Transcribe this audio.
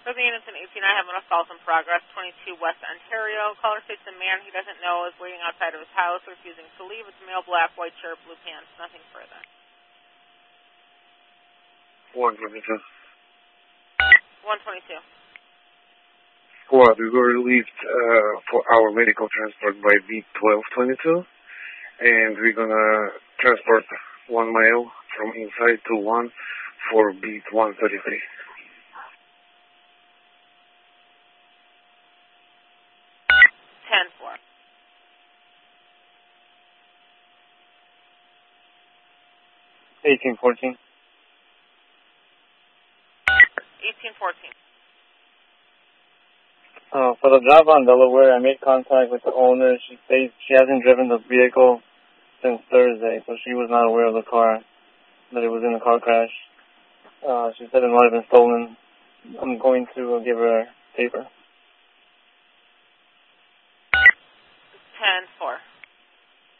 For the units in 18, I have an assault in progress, 22 West Ontario. Caller states a man he doesn't know is waiting outside of his house, refusing to leave. It's male, black, white shirt, blue pants, nothing further. 122. 122. Squad, we were released for our medical transport by B1222, and we're gonna transport 1 mile from inside to 1 for beat 133. 10-4. 1814. 1814. For the job on Delaware, I made contact with the owner. She states she hasn't driven the vehicle since Thursday, so she was not aware of the car, that it was in a car crash. She said it might have been stolen. I'm going to give her paper. 10-4.